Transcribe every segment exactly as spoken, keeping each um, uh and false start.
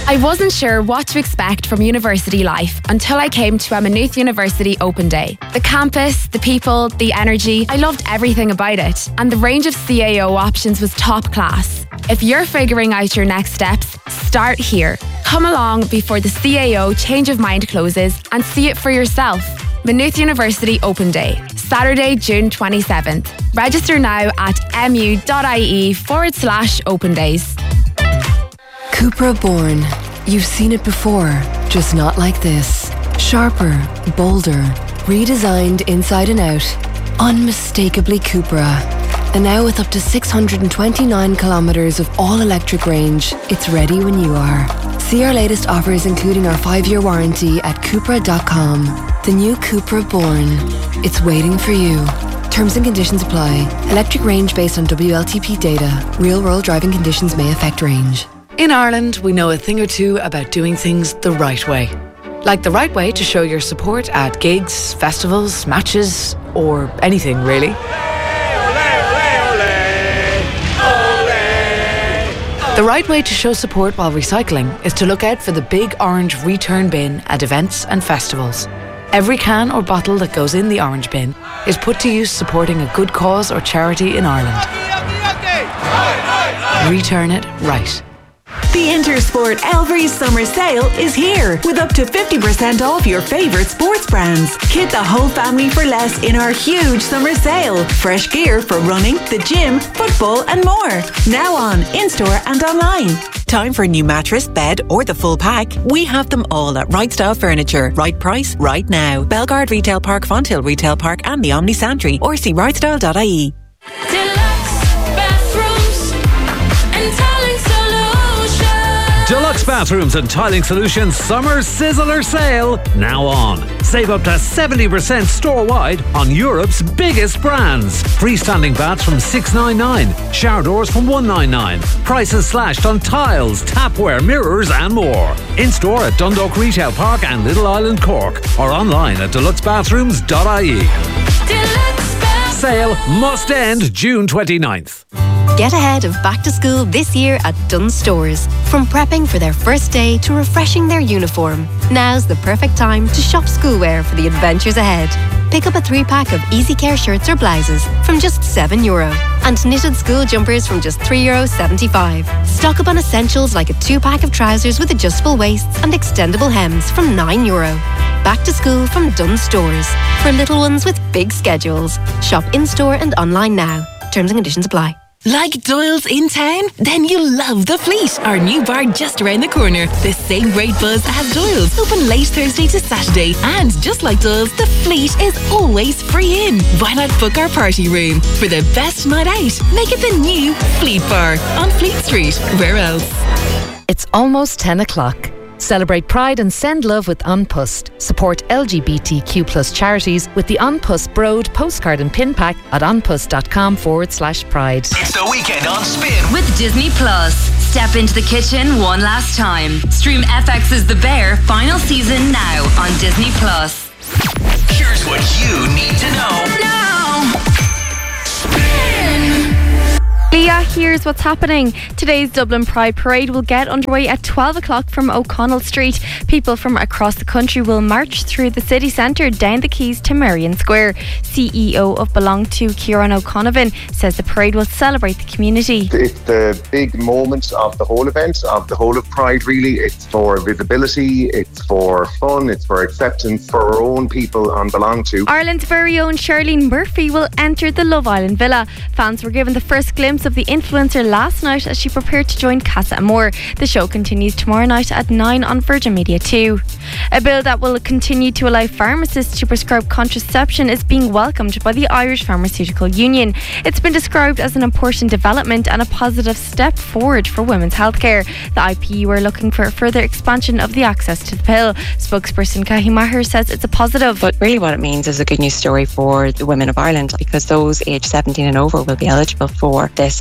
I wasn't sure what to expect from university life until I came to a Maynooth University Open Day. The campus, the people, the energy, I loved everything about it. And the range of C A O options was top class. If you're figuring out your next steps, start here. Come along before the C A O change of mind closes and see it for yourself. Maynooth University Open Day, Saturday, June twenty-seventh. Register now at mu.ie forward slash open days. Cupra Born. You've seen it before, just not like this. Sharper, bolder, redesigned inside and out. Unmistakably Cupra. And now with up to six hundred twenty-nine kilometres of all-electric range, it's ready when you are. See our latest offers including our five-year warranty at Cupra dot com. The new Cupra Born. It's waiting for you. Terms and conditions apply. Electric range based on W L T P data. Real-world driving conditions may affect range. In Ireland, we know a thing or two about doing things the right way. Like the right way to show your support at gigs, festivals, matches, or anything really. The right way to show support while recycling is to look out for the big orange return bin at events and festivals. Every can or bottle that goes in the orange bin is put to use supporting a good cause or charity in Ireland. Return it right. The Intersport Elvery's summer sale is here with up to fifty percent off your favourite sports brands. Kit the whole family for less in our huge summer sale. Fresh gear for running, the gym, football and more. Now on, in-store and online. Time for a new mattress, bed or the full pack? We have them all at Right Style Furniture. Right price, right now. Belgard Retail Park, Fonthill Retail Park and the Omni Santry, or see right style dot I E. Deluxe Bathrooms and Tiling Solutions Summer Sizzler Sale now on. Save up to seventy percent store-wide on Europe's biggest brands. Freestanding baths from six ninety-nine, shower doors from one ninety-nine. Prices slashed on tiles, tapware, mirrors and more. In-store at Dundalk Retail Park and Little Island Cork, or online at deluxe bathrooms dot I E. Sale must end June twenty-ninth. Get ahead of back to school this year at Dunnes Stores. From prepping for their first day to refreshing their uniform, now's the perfect time to shop schoolwear for the adventures ahead. Pick up a three-pack of Easy Care shirts or blouses from just seven euro and knitted school jumpers from just three euro seventy-five. Stock up on essentials like a two-pack of trousers with adjustable waists and extendable hems from nine euro. Back to school from Dunnes Stores. For little ones with big schedules. Shop in-store and online now. Terms and conditions apply. Like Doyle's in town? Then you'll love The Fleet, our new bar just around the corner. The same great buzz as Doyle's, open late Thursday to Saturday. And just like Doyle's, The Fleet is always free in. Why not book our party room? For the best night out, make it the new Fleet Bar on Fleet Street. Where else? It's almost ten o'clock. Celebrate Pride and send love with An Post. Support L G B T Q plus charities with the An Post Broad postcard and pin pack at anpost.com forward slash pride. It's the weekend on Spin with Disney Plus. Step into the kitchen one last time. Stream F X's The Bear final season now on Disney Plus. Here's what you need to know now. Spin. Leah, here's what's happening. Today's Dublin Pride Parade will get underway at twelve o'clock from O'Connell Street. People from across the country will march through the city centre down the quays to Merrion Square. C E O of Belong To, Kieran O'Conovan, says the parade will celebrate the community. It's the big moment of the whole event, of the whole of Pride really. It's for visibility, it's for fun, it's for acceptance for our own people on Belong To. Ireland's very own Charlene Murphy will enter the Love Island villa. Fans were given the first glimpse of the influencer last night as she prepared to join Casa Amor. The show continues tomorrow night at nine on Virgin Media two. A bill that will continue to allow pharmacists to prescribe contraception is being welcomed by the Irish Pharmaceutical Union. It's been described as an important development and a positive step forward for women's healthcare. The I P U are looking for a further expansion of the access to the pill. Spokesperson Kahi Maher says it's a positive. But really what it means is a good news story for the women of Ireland, because those aged seventeen and over will be eligible for this, and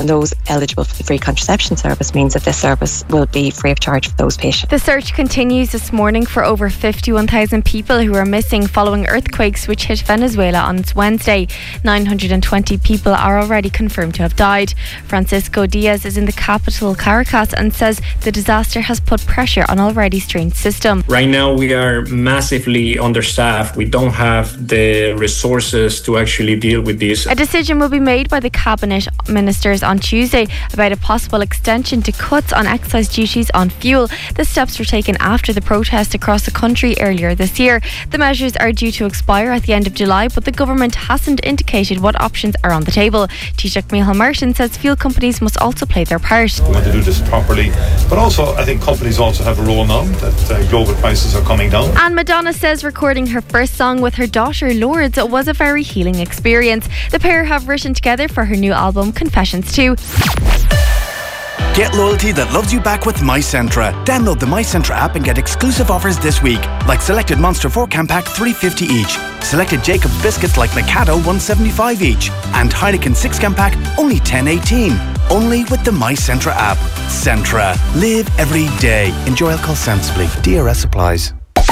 and those eligible for the free contraception service means that this service will be free of charge for those patients. The search continues this morning for over fifty-one thousand people who are missing following earthquakes which hit Venezuela on Wednesday. nine hundred twenty people are already confirmed to have died. Francisco Diaz is in the capital Caracas and says the disaster has put pressure on already strained system. Right now we are massively understaffed. We don't have the resources to actually deal with this. A decision will be made by the cabinet ministers on Tuesday about a possible extension to cuts on excise duties on fuel. The steps were taken after the protests across the country earlier this year. The measures are due to expire at the end of July, but the government hasn't indicated what options are on the table. Taoiseach Micheál Martin says fuel companies must also play their part. We want to do this properly, but also I think companies also have a role now that uh, global prices are coming down. And Madonna says recording her first song with her daughter Lourdes was a very healing experience. The pair have written together for her new album Confessions two. Get loyalty that loves you back with MyCentra. Download the MyCentra app and get exclusive offers this week, like selected Monster four can pack three fifty each, selected Jacob's biscuits like Mikado one seventy-five each, and Heineken six can pack only ten eighteen. Only with the MyCentra app. Centra. Live every day. Enjoy alcohol sensibly. D R S applies.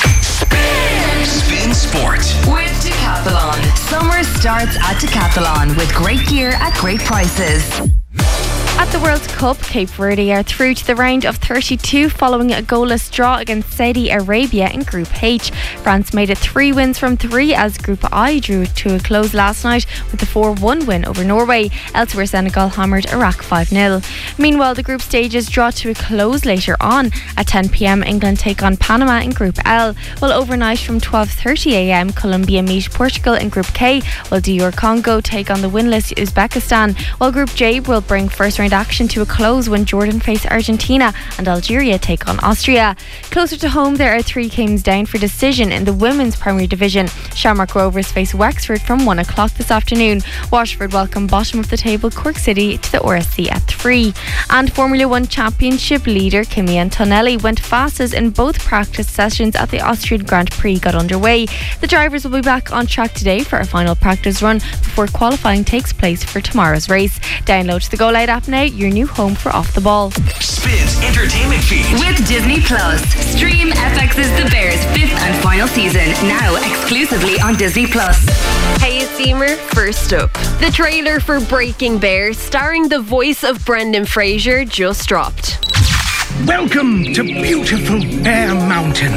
Spin Sport with Decathlon. Summer starts at Decathlon with great gear at great prices. At the World Cup, Cape Verde are through to the round of thirty-two following a goalless draw against Saudi Arabia in Group H. France made it three wins from three as Group I drew to a close last night with a four one win over Norway. Elsewhere, Senegal hammered Iraq five nil. Meanwhile, the group stages draw to a close later on. At ten p.m, England take on Panama in Group L, while overnight from twelve thirty a.m, Colombia meet Portugal in Group K, while D R Congo take on the winless Uzbekistan, while Group J will bring first round action to a close when Jordan face Argentina and Algeria take on Austria. Closer to home, there are three games down for decision in the Women's Premier Division. Shamrock Rovers face Wexford from one o'clock this afternoon. Waterford welcome bottom of the table Cork City to the R S C at three. And Formula One Championship leader Kimi Antonelli went fastest in both practice sessions at the Austrian Grand Prix got underway. The drivers will be back on track today for a final practice run before qualifying takes place for tomorrow's race. Download the Go Loud app now, your new home for Off the Ball. Spins Entertainment Feed with Disney Plus. Stream F X's The Bears fifth and final season now exclusively on Disney Plus. Hey, it's Emer. First up, the trailer for Breaking Bear, starring the voice of Brendan Fraser, just dropped. Welcome to beautiful Bear Mountain,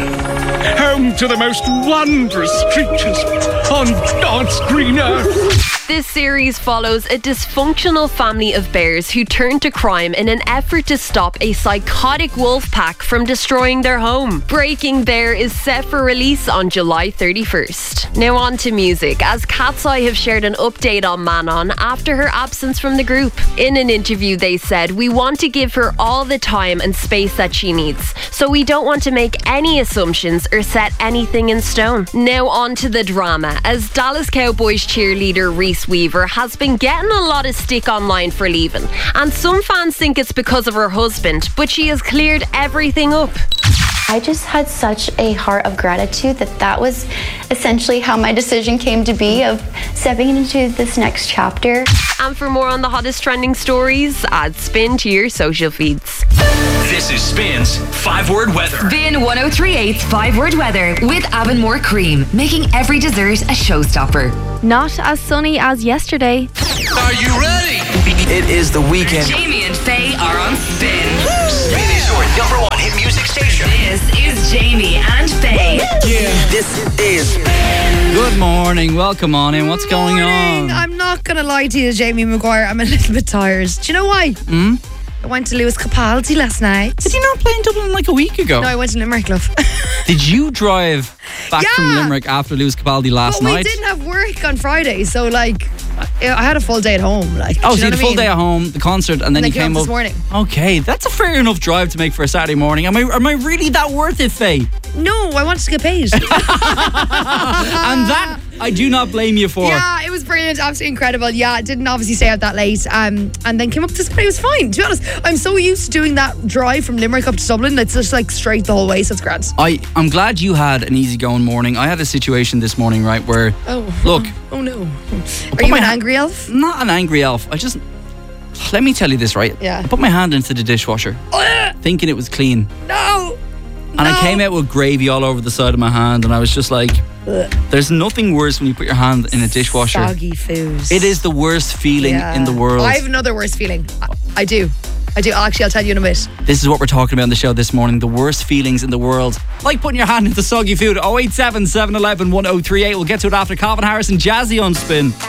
home to the most wondrous creatures on God's green earth. This series follows a dysfunctional family of bears who turn to crime in an effort to stop a psychotic wolf pack from destroying their home. Breaking Bear is set for release on July thirty-first. Now on to music, as Cat's Eye have shared an update on Manon after her absence from the group. In an interview they said, "We want to give her all the time and space that she needs, so we don't want to make any assumptions or set anything in stone." Now on to the drama, as Dallas Cowboys cheerleader Reese Weaver has been getting a lot of stick online for leaving, and some fans think it's because of her husband, but she has cleared everything up. I just had such a heart of gratitude that that was essentially how my decision came to be, of stepping into this next chapter. And for more on the hottest trending stories, add Spin to your social feeds. This is Spin's five word weather. Bin one oh three point eight's five word weather with Avonmore Cream, making every dessert a showstopper. Not as sunny as yesterday. Are you ready? It is the weekend. Jamie and Faye are on Spin. Spin is your number one hit music station. This is Jamie and Faye. Yeah, this is Spin. Good morning. Welcome on in. What's going morning. on? I'm not going to lie to you, Jamie Maguire. I'm a little bit tired. Do you know why? Hmm? I went to Lewis Capaldi last night. Did you not play in Dublin like a week ago? No, I went to Limerick, love. Did you drive back yeah. from Limerick after Lewis Capaldi last but we night? We didn't have work on Friday, so like, I had a full day at home. Like, oh, so you had a full mean? day at home, the concert, and, and then you came up up this morning. Okay, that's a fair enough drive to make for a Saturday morning. Am I am I really that worth it, Faye? No, I wanted to get paid. And that I do not blame you for. Yeah, it was brilliant, absolutely incredible. Yeah, I didn't obviously stay out that late, um, and then came up to this place. It was fine, to be honest. I'm so used to doing that drive from Limerick up to Dublin. It's just like straight the whole way, so it's grand. I, I'm glad you had an easygoing morning. I had a situation this morning, right, where oh, look. Oh no. Are you an angry elf? Not an angry elf. I just Let me tell you this, right? Yeah. I put my hand into the dishwasher, thinking it was clean. No! And no. I came out with gravy all over the side of my hand, and I was just like, Ugh. There's nothing worse when you put your hand in a dishwasher. Soggy food. It is the worst feeling yeah. in the world. I have another worst feeling. I, I do. I do. Actually, I'll tell you in a bit. This is what we're talking about on the show this morning. The worst feelings in the world. Like putting your hand into soggy food. oh eight seven, seven one one, one oh three eight. We'll get to it after Calvin Harris and Jazzy on Spin.